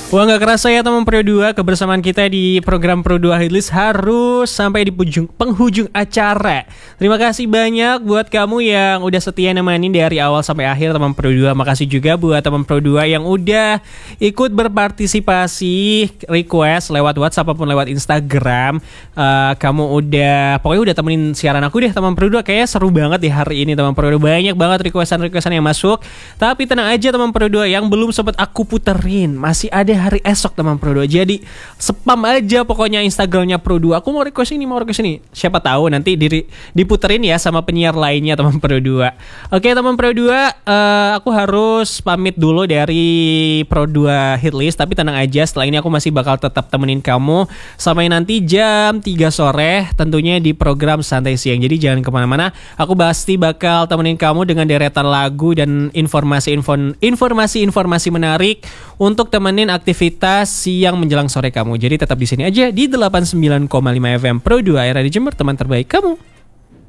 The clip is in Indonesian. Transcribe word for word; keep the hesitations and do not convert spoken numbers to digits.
Wah, nggak kerasa ya teman Pro dua, kebersamaan kita di program Pro dua Hitlist harus sampai di pujung, penghujung acara. Terima kasih banyak buat kamu yang udah setia nemenin dari awal sampai akhir teman Pro dua. Makasih juga buat teman Pro dua yang udah ikut berpartisipasi request lewat WhatsApp ataupun lewat Instagram. Uh, kamu udah, pokoknya udah temenin siaran aku deh teman Pro dua. Kayaknya seru banget di hari ini teman Pro dua. Banyak banget requestan-requestan yang masuk. Tapi tenang aja teman Pro dua, yang belum sempat aku puterin masih ada hari esok teman Pro dua. Jadi spam aja pokoknya Instagramnya Pro dua. Aku mau request ini, mau request ini. Siapa tahu nanti diri, diputerin ya sama penyiar lainnya teman Pro dua. Oke teman Pro dua, uh, aku harus pamit dulu dari Pro dua Hitlist. Tapi tenang aja, setelah ini aku masih bakal tetap temenin kamu sampai nanti jam tiga sore tentunya di program Santai Siang. Jadi jangan kemana-mana. Aku pasti bakal temenin kamu dengan deretan lagu dan informasi-info, informasi-informasi menarik untuk temenin aktivitas siang menjelang sore kamu. Jadi tetap di sini aja di delapan puluh sembilan koma lima F M Pro dua, era di Jember, teman terbaik kamu.